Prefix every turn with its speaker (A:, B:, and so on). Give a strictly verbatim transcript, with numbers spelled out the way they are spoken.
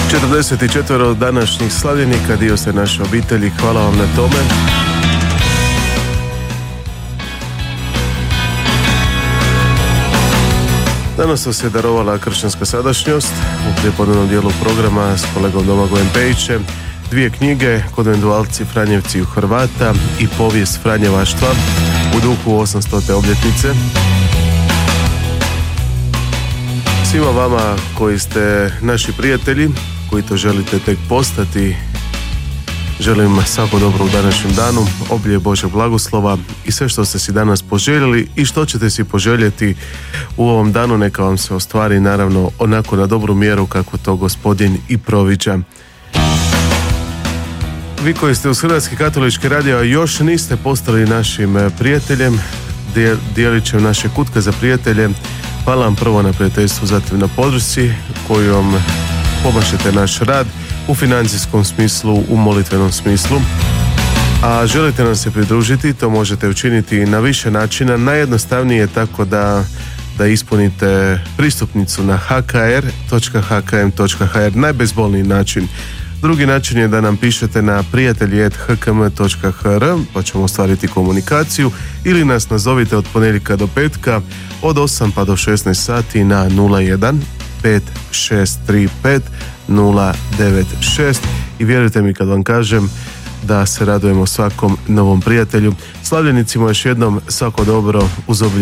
A: četrdeset četiri današnjih slavljenika, dio ste naše obitelji, hvala vam na tome. Danas vas je darovala kršćanska sadašnjost u prijepodnevnom dijelu programa s kolegom Domagojem Pejićem. Dvije knjige, Konventualci Franjevci u Hrvata i Povijest Franjevaštva u duhu osamstote obljetnice. Svima vama koji ste naši prijatelji, koji to želite tek postati, želim svako dobro u današnjem danu, obilje Božeg blagoslova i sve što ste si danas poželjeli i što ćete si poželjeti u ovom danu, neka vam se ostvari naravno onako na dobru mjeru kako to Gospodin i proviđa. Vi koji ste uz Hrvatski katolički radio još niste postali našim prijateljem, dijelit će naše kutke za prijatelje. Hvala vam prvo na prijateljstvu, zatim na podršci kojom pomažete naš rad u financijskom smislu, u molitvenom smislu. A želite nam se pridružiti, to možete učiniti na više načina. Najjednostavnije je tako da, da ispunite pristupnicu na h k r točka h k m točka h r, najbezbolniji način. Drugi način je da nam pišete na prijatelji at h k m točka h r, pa ćemo ostvariti komunikaciju, ili nas nazovite od ponedjeljka do petka od osam pa do šesnaest sati na nula jedan pet šest tri pet nula devet šest i vjerujte mi kad vam kažem da se radujemo svakom novom prijatelju. Slavljenicima još jednom svako dobro uz obilje